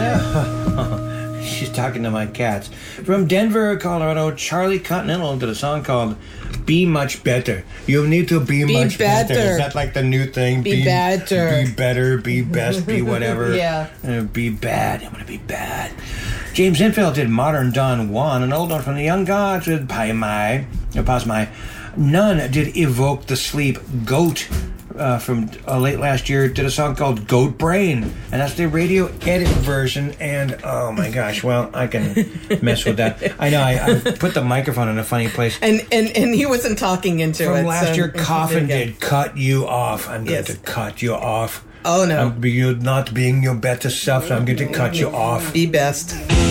She's talking to my cats. From Denver, Colorado, Charlie Continental did a song called Be Much Better. You need to be much better. Is that like the new thing? Be better. Be better, be best, be whatever. Yeah. Be bad. I'm going to be bad. James Hetfield did Modern Don Juan, an old one from the Young Gods with Pai Mai. Pause my. None did Evoke the Sleep. Goat from late last year did a song called Goat Brain, and that's the radio edit version. And oh my gosh, well, I can mess with that. I know I put the microphone in a funny place. And he wasn't talking into from it. Last year, Coffin did Cut You Off. I'm going to cut you off. Oh no. You're not being your better self, so I'm going to cut you off. Be best.